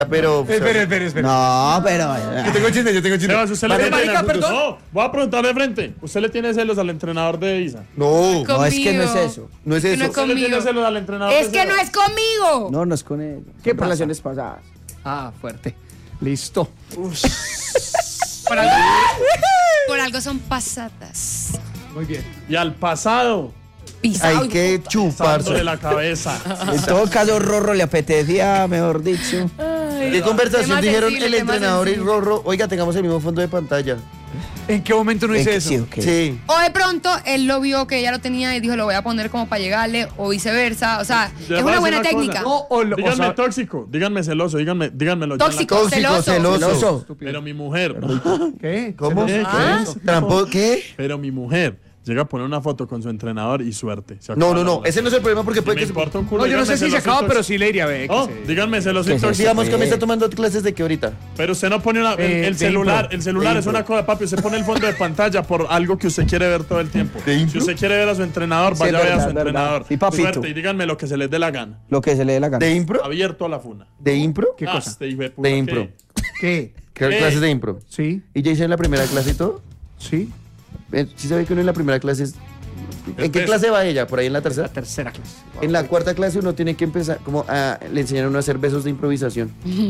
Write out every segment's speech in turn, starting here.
Pero... Espera. No, pero... Yo tengo chiste. Sebas, usted le Marica, tiene... perdón. No, voy a preguntar de frente. ¿Usted le tiene celos al entrenador de Isa? No, No, es que no es eso. no es Que eso. no es ¿Usted le tiene conmigo. celos al entrenador Es de que no Sebas? es conmigo. No, no es con él. ¿Qué Son pasa? relaciones pasadas. Ah, fuerte. Listo. Por algo son pasadas. Muy bien. Y al pasado, Pisado. Hay que de chuparse. la cabeza. En todo caso, Rorro le apetecía, mejor dicho. ¿Qué conversación Temas dijeron sensibles, el temas entrenador y sensibles. Rorro? Oiga, tengamos el mismo fondo de pantalla. ¿En qué momento no hice eso? Sí, ok. Sí. O de pronto él lo vio que ella lo tenía y dijo, lo voy a poner como para llegarle, o viceversa. O sea, Le es voy a una decir buena una técnica. cosa. O Díganme sea, tóxico, díganme celoso, díganmelo. ya en la Tóxico, Tóxico, celoso. celoso. Pero mi mujer, ¿qué? ¿Cómo? ¿Qué? Ah. ¿Trampo? ¿Qué? pero mi mujer llega a poner una foto con su entrenador y suerte. Se No, acaba no, la no. relación. Ese no es el problema porque Si puede me que... importa un culo. No, yo no sé díganme si se celoso acaba, y pero tóxico. sí le iría a ver. Oh, díganme celoso y ¿Qué es eso? tóxico. Digamos que me está tomando clases de qué ahorita. Pero usted no pone una, el de celular, impro. el celular De es impro. una cosa, papi, usted pone el fondo de pantalla por algo que usted quiere ver todo el tiempo. ¿De impro? Si usted quiere ver a su entrenador, Sí, vaya a ver a verdad, su verdad. entrenador. Sí, papito. Suerte y díganme lo que se les dé la gana. Lo que se le dé la gana. ¿De impro? Abierto a la funa. ¿De impro? ¿Qué cosa? Este hijo de puta, De ¿qué? impro. ¿Qué? ¿Qué clases de impro? Sí, ¿Y ya hicieron la primera clase y todo? sí. ¿Sí sabe que uno en la primera clase es... ¿En qué peso. clase va ella? ¿Por ahí en la La tercera? tercera clase. En la cuarta clase uno tiene que empezar como a... Le enseñaron a uno a hacer besos de improvisación.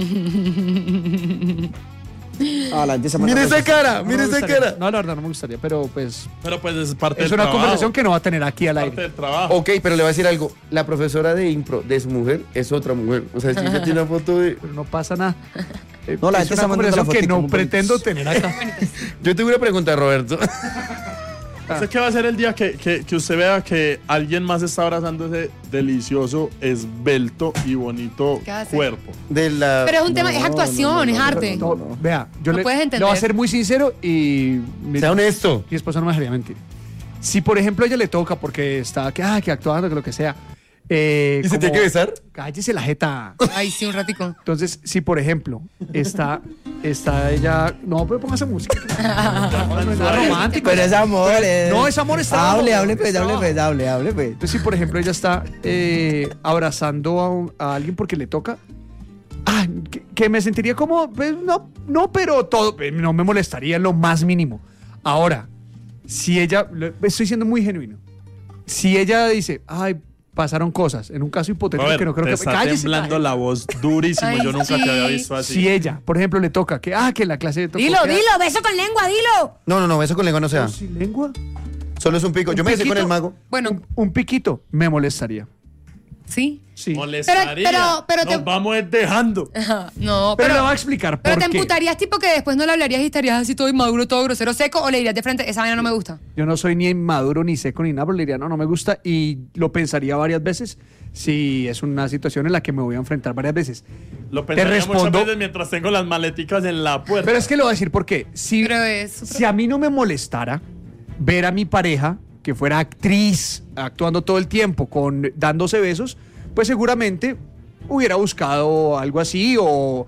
Ah, la gente se ¡Mire esa cara! No ¡Mire me esa gustaría. cara! No, la verdad no me gustaría, pero pues Pero pues es parte es del una trabajo. conversación que no va a tener aquí al Parte aire. del trabajo. Ok, pero le voy a decir algo. La profesora de impro de su mujer es otra mujer. O sea, si ella tiene una foto de... Pero no pasa nada. No, la es gente una está mandando conversación la que fotico no muy pretendo bonita. tener acá. Yo tengo una pregunta, Roberto. ¿Usted qué va a ser el día que usted vea que alguien más está abrazando ese delicioso, esbelto y bonito ¿Qué hace? cuerpo? De la... Pero es un tema, es actuación, es arte. No, vea, yo No le, puedes le entender. voy a ser muy sincero y Sea honesto. mi esposa no me dejaría mentir. Si por ejemplo a ella le toca porque está que actuando, que lo que sea. ¿Y se tiene que besar? Cállese la jeta. Ay, sí, un ratico. Entonces, si por ejemplo está ella. No, pero póngase música. No es nada romántico. Pero es amor. No, es amor, está. Hable, pues. Entonces, si por ejemplo ella está abrazando a alguien porque le toca, que me sentiría como, pues, no, pero todo, no me molestaría en lo más mínimo. Ahora, si ella, estoy siendo muy genuino, si ella dice, ay, pasaron cosas, en un caso hipotético Robert, que no creo te que... está cállese, temblando cállese. la voz durísimo. Ay, Yo nunca sí. te había visto así. Si ella, por ejemplo, le toca que en la clase de toca. Dilo, beso con lengua, dilo. No, eso con lengua no se da. ¿Sin lengua? Solo es un pico. Yo me besé con piquito. el mago. Bueno, Un piquito me molestaría. sí. Sí. Molestaría. pero Nos te- vamos dejando. Ajá, no, Pero le pero, voy a explicar pero por te qué. emputarías tipo que después no le hablarías y estarías así todo inmaduro, todo grosero, seco, o le dirías de frente, esa vaina no me gusta. Yo no soy ni inmaduro, ni seco, ni nada, pero le diría, no me gusta. Y lo pensaría varias veces si es una situación en la que me voy a enfrentar varias veces. Lo pensaría muchas respondo- veces mientras tengo las maleticas en la puerta. Pero es que le voy a decir por qué. Si, Pero es- si a mí no me molestara ver a mi pareja, que fuera actriz, actuando todo el tiempo, dándose besos, pues seguramente hubiera buscado algo así o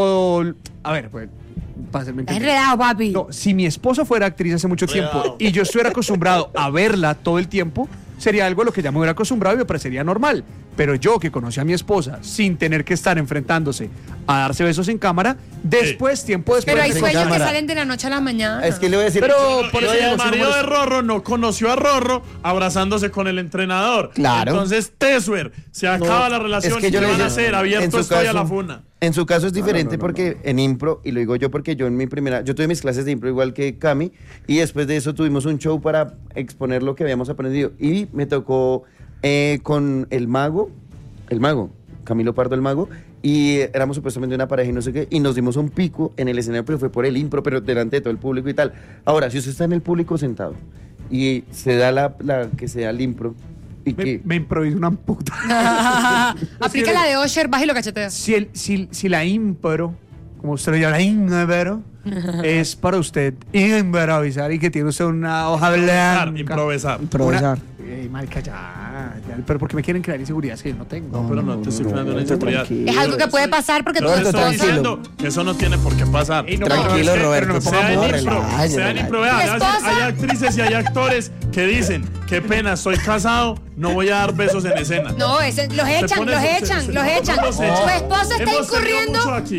a ver, pues, para hacerme Estás entender. enredado, papi. No, si mi esposa fuera actriz hace mucho tiempo Cuidado. y yo estuviera acostumbrado a verla todo el tiempo, sería algo a lo que ya me hubiera acostumbrado y me parecería normal. Pero yo que conocí a mi esposa sin tener que estar enfrentándose a darse besos en cámara, después, tiempo después... Pero hay en sueños que cámara. salen de la noche a la mañana. Es que le voy a decir... Pero Por por eso digo, el si no marido de molesta- Rorro no conoció a Rorro abrazándose con el entrenador. Claro. Entonces, Tesuer, se acaba la relación. es que yo ¿Qué le van a digo, hacer? en Abierto su estoy a caso- la funa. En su caso es diferente porque en impro, y lo digo yo porque yo en mi primera, yo tuve mis clases de impro igual que Cami, y después de eso tuvimos un show para exponer lo que habíamos aprendido. Y me tocó con el mago, Camilo Pardo el mago, y éramos supuestamente una pareja y no sé qué, y nos dimos un pico en el escenario, pero fue por el impro, pero delante de todo el público y tal. Ahora, si usted está en el público sentado y se da la que se da el impro, y que... me improviso una puta. Aplica la de Osher, baja y lo cacheteas. Si la impro, como usted lo llama, la impro, es para usted improvisar y que tiene usted una hoja blanca. Improvisar. Improvisar. marica, ya, pero porque me quieren crear inseguridades que yo no tengo. No, pero no te estoy creando una inseguridad. Es algo que puede pasar porque tu Roberto, esposa... Estoy diciendo que eso no tiene por qué pasar. Ey, no, Tranquilo, pero Roberto. no me ponga Sean No, amor. relájate, sean relájate. impro, vean, ¿Tu esposa? hay actrices y hay actores que dicen, qué pena, estoy casado, no voy a dar besos en escena. No, los echan, pone- los se- echan, se- los no, echan. los Tu echan. esposa está Hemos tenido incurriendo... mucho aquí.